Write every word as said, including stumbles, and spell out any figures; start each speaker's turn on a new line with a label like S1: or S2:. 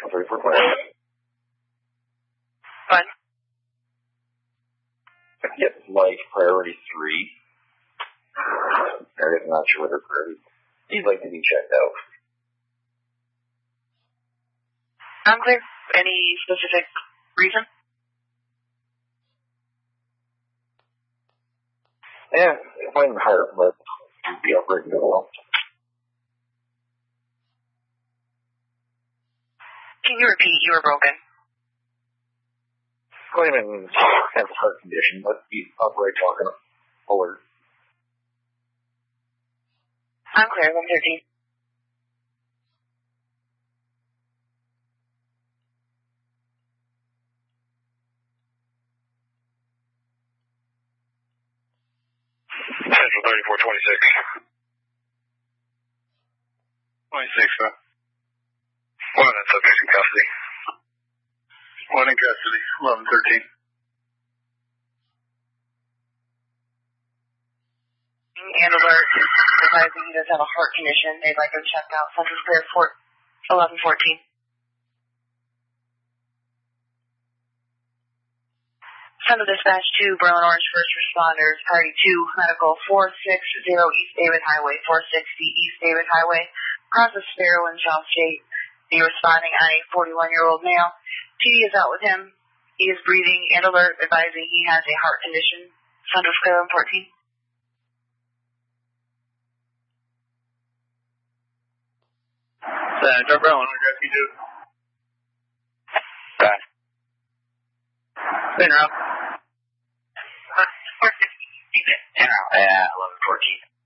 S1: thirty-four twenty.
S2: Fine.
S1: I can get like priority three. I'm not sure whether priority. He'd like to be checked out.
S2: Unclear. Any specific reason?
S1: Yeah, if I'm hurt, but he'd be operating as well.
S2: Can you repeat? You were broken.
S1: Clayman has a heart condition, but he's upright talking alert.
S2: I'm clear, one thirteen.
S3: Central thirty-four twenty-six. twenty-six, huh? One in subject in custody. One in custody, eleven thirteen.
S2: And alert, advising he does have a heart condition. They'd like him checked out. Central clear, eleven fourteen. Central dispatch to Berlin Orange first responders, priority two, medical four sixty East David Highway, four sixty East David Highway, across the Sparrow and South State. The responding on a forty-one-year-old male. T D is out with him. He is breathing and alert, advising he has a heart condition. Central clear, eleven fourteen.
S3: Central Berlin, what address you do? Back. Been around.
S2: Yeah, eleven fourteen.